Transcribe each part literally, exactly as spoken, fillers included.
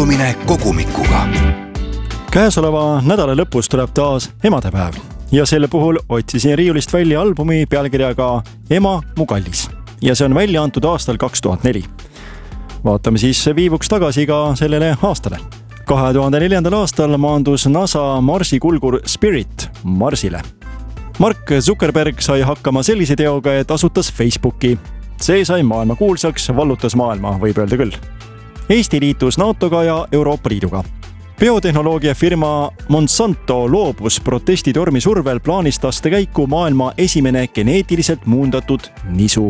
kohtumine kogumikuga. Käesoleva nädala lõpus tuleb taas emadepäev ja selle puhul otsisin riiulist välja albumi pealkirjaga Ema, mu kallis ja see on välja antud aastal kaks tuhat neli. Vaatame siis viivuks tagasi ka sellele aastale. kahe tuhande neljandal aastal maandus NASA Marsi kulgur Spirit Marsile. Mark Zuckerberg sai hakkama sellise teoga, et asutas Facebooki. See sai maailma kuulsaks, vallutas maailma, võib öelda küll. Eesti liitus NATOga ja Euroopa Liiduga. Biotehnoloogia firma Monsanto loobus protestitormi survel plaanist lasta käiku maailma esimene geneetiliselt muundatud nisu.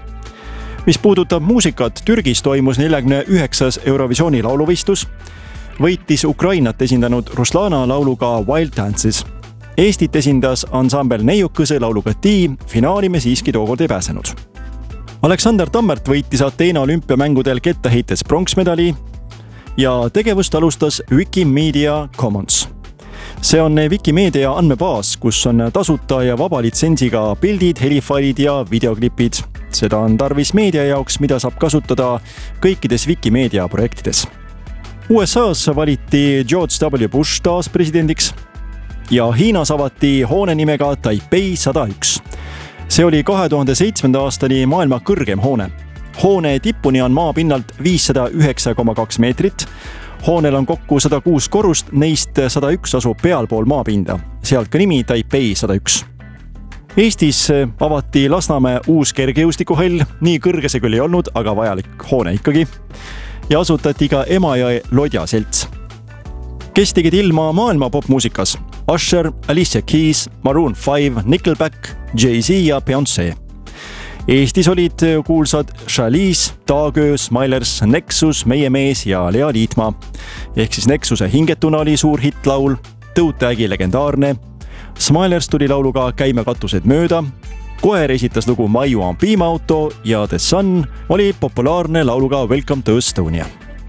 Mis puudutab muusikat, Türgis toimus neljakümne üheksas Eurovisiooni lauluvõistlus, võitis Ukrainat esindanud Ruslana lauluga Wild Dances. Eestit esindas ansambel Neiukõse lauluga Tii, finaali me siiski tookord ei pääsenud. Aleksander Tammert võitis Ateena olümpiamängudel kettaheites pronksmedali ja tegevust alustas Wikimedia Commons. See on Wikimedia andmebaas, kus on tasuta ja vaba litsensiga pildid, helifailid ja videoklipid. Seda on tarvis meedia jaoks, mida saab kasutada kõikides Wikimedia projektides. U S A's valiti George W. Bush taas presidendiks ja Hiinas avati hoone nimega Taipei sada üks. See oli kahe tuhande seitsmenda aastani maailma kõrgem hoone. Hoone tippuni on maapinnalt viissada üheksa koma kaks meetrit. Hoonel on kokku sada kuus korrust, neist sada üks asub pealpool maapinda. Sealt ka nimi Taipei sada üks. Eestis avati Lasnamäe uus kergejõustikuhall, nii kõrge see küll ei olnud, aga vajalik hoone ikkagi. Ja asutati ka Emajõe Lodja selts. Kes tegid ilma maailma popmuusikas? Usher, Alicia Keys, Maroon five, Nickelback, Jay-Z ja Beyoncé. Eestis olid kuulsad Chalice, Taagöö, Smilers, Nexus, Meie mees ja Lea Liitmaa. Ehk siis Nexuse Hingetuna oli suur hitlaul, Tõutägi legendaarne. Smilers tuli lauluga Käime katused mööda. Koer esitas lugu Maiu on piimaauto ja The Sun oli populaarne lauluga Welcome to Estonia.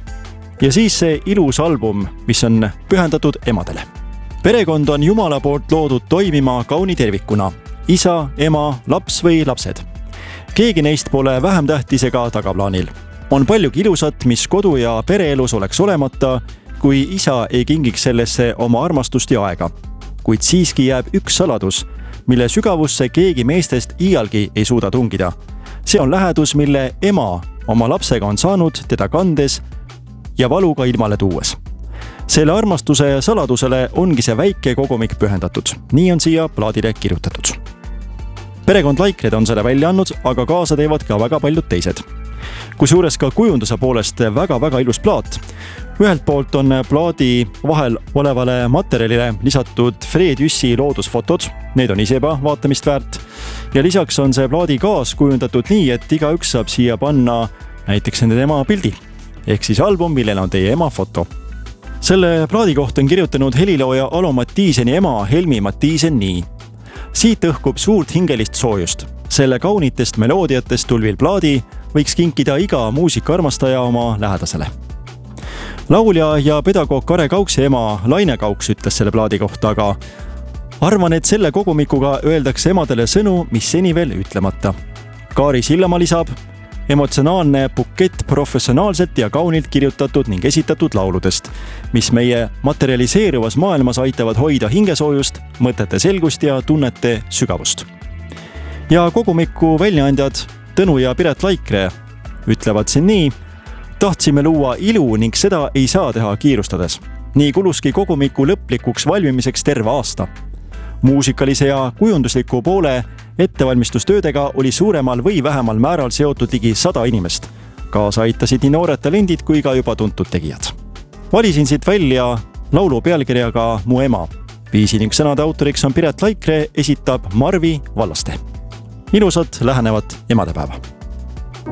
Ja siis see ilus album, mis on pühendatud emadele. Perekond on Jumala poolt loodud toimima kauni tervikuna. Isa, ema, laps või lapsed. Keegi neist pole vähem tähtis ega tagaplaanil. On paljugi ilusat, mis kodu ja pereelus oleks olemata, kui isa ei kingiks sellesse oma armastust ja aega. Kuid siiski jääb üks saladus, mille sügavusse keegi meestest iialgi ei suuda tungida. See on lähedus, mille ema oma lapsega on saanud teda kandes ja valuga ilmale tuues. Selle armastuse saladusele ongi see väike kogumik pühendatud. Nii on siia plaadile kirjutatud. Perekond Laikred on selle välja andnud, aga kaasa teevad ka väga paljud teised. Kusjuures ka kujunduse poolest väga-väga ilus plaat. Ühelt poolt on plaadi vahel olevale materjalile lisatud Fred Jüssi loodusfotod. Need on ise juba vaatamist väärt. Ja lisaks on see plaadi kaas kujundatud nii, et iga üks saab siia panna näiteks nende ema pildi. Ehk siis album, millel on teie ema foto. Selle plaadi kohta on kirjutanud helilooja Alo Mattiiseni ema Helmi Mattiisen nii. Siit õhkub suurt hingelist soojust. Selle kaunitest meloodiatest tulvil plaadi võiks kinkida iga muusikaarmastaja oma lähedasele. Laulja ja pedagoog Kare Kaukse ema Laine Kauks ütles selle plaadi kohta, aga arvan, et selle kogumikuga öeldakse emadele sõnu, mis seni veel ütlemata. Kaari Sillamaa lisab emotsionaalne bukett professionaalselt ja kaunilt kirjutatud ning esitatud lauludest, mis meie materialiseeruvas maailmas aitavad hoida hingesoojust, mõtete selgust ja tunnete sügavust. Ja kogumiku väljaandjad Tõnu ja Piret Laikre ütlevad siin nii: tahtsime luua ilu ning seda ei saa teha kiirustades. Nii kuluski kogumiku lõplikuks valmimiseks terve aasta. Muusikalise ja kujundusliku poole ettevalmistustöödega oli suuremal või vähemal määral seotud ligi sada inimest. Kaasa aitasid nii noored talendid kui ka juba tuntud tegijad. Valisin siit välja laulu pealkirjaga Mu ema. Viisi ning sõnade autoriks on Piret Laikre, esitab Marvi Vallaste. Ilusat lähenevat emadepäeva!